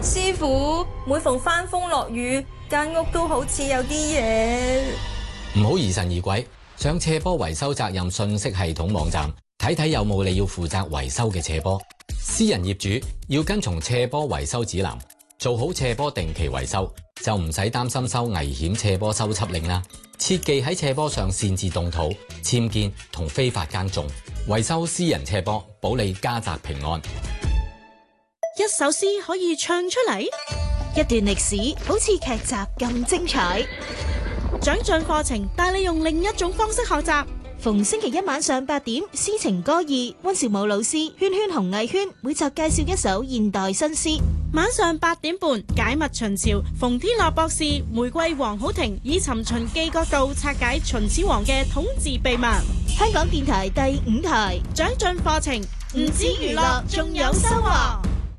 師傅，每逢翻風落雨，間屋都好似有啲嘢。 唔好疑神疑鬼，上斜坡維修責任信息系統網站睇睇有冇你要負責維修嘅斜坡。私人業主要跟從斜坡維修指南，做好斜坡定期維修，就唔使擔心收危險斜坡修葺令啦。切忌喺斜坡上擅自動土、僭建同非法耕種，維修私人斜坡，保你家宅平安。 一首詩可以唱出嚟，一段歷史好似劇集咁精彩。長進課程帶你用另一種方式學習。逢星期一晚上8點，詩情歌意，溫兆武老師、圈圈紅藝圈每集介紹一首現代新詩。晚上8點半，解密秦朝，馮天樂博士、玫瑰黃好婷以尋秦記角度拆解秦始皇嘅統治秘密。香港電台第5台長進課程，唔止娛樂，仲有收穫。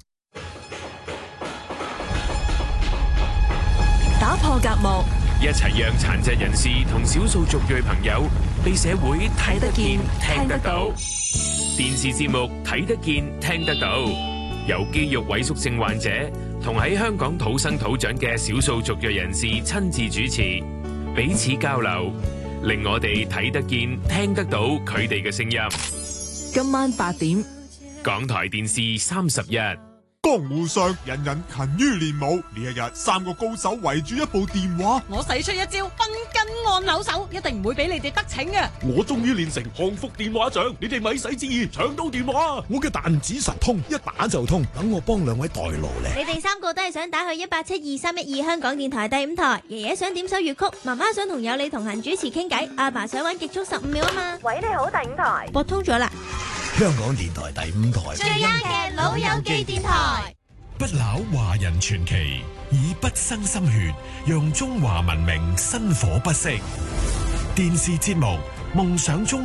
打破隔膜， 一齊讓殘疾人士同少數族裔朋友被社會睇得見、聽得到。電視節目睇得見、聽得到，由肌肉萎縮症患者同喺香港土生土長嘅少數族裔人士親自主持，彼此交流，令我哋睇得見、聽得到佢哋嘅聲音。 今晚8點， 港台電視31。 江湖上人人勤於練武，呢一日3個高手圍住一部電話， 我使出一招分筋按鈕手，一定唔會俾你哋得逞嘅。 我終於練成降服電話掌，你哋咪使旨意搶到電話。 我嘅彈指神通，一打就通，等我幫2位代勞咧。 你哋3個都係想打去1872312香港電台第5台，爺爺想點首粵曲，媽媽想同有你同行主持傾偈，阿爸想玩極速15秒啊嘛。 喂，你好，第5台撥通咗啦。 香港電台第5台最啱嘅老友記電台。 不朽華人傳奇，以不生心血，讓中華文明薪火不息。電視節目《夢想中》